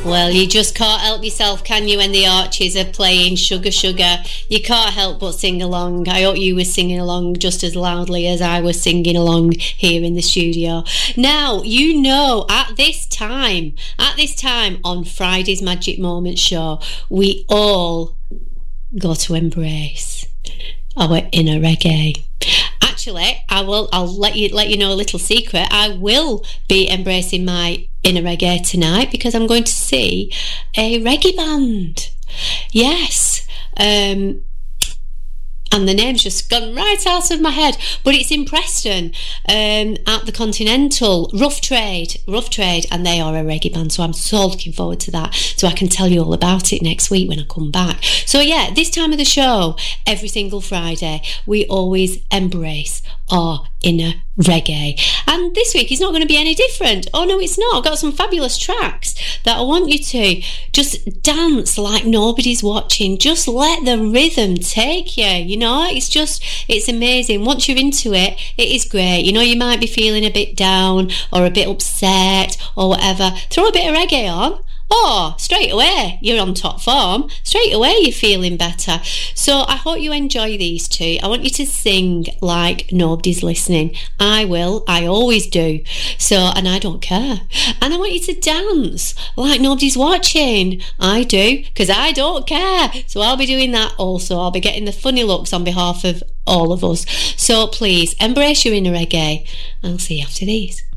Well, you just can't help yourself, can you, when the Archies are playing Sugar Sugar? You can't help but sing along. I hope you were singing along just as loudly as I was singing along here in the studio. Now, you know, at this time on Friday's Magic Moments show, we all go to embrace our inner reggae. Actually, I'll let you know a little secret. I will be embracing my inner reggae tonight because I'm going to see a reggae band. Yes. And the name's just gone right out of my head, but it's in Preston, at the Continental, Rough Trade, and they are a reggae band, so I'm so looking forward to that, so I can tell you all about it next week when I come back. So yeah, this time of the show, every single Friday, we always embrace our inner reggae, and this week is not going to be any different. Oh no, it's not. I've got some fabulous tracks that I want you to just dance like nobody's watching. Just let the rhythm take you, you know. It's amazing. Once you're into it, it is great. You know, you might be feeling a bit down or a bit upset or whatever. Throw a bit of reggae on. Oh, straight away you're on top form. Straight away you're feeling better. So I hope you enjoy these two. I want you to sing like nobody's listening. I will. I always do. So, and I don't care. And I want you to dance like nobody's watching. I do, because I don't care. So I'll be doing that also. I'll be getting the funny looks on behalf of all of us. So please embrace your inner reggae. I'll see you after these.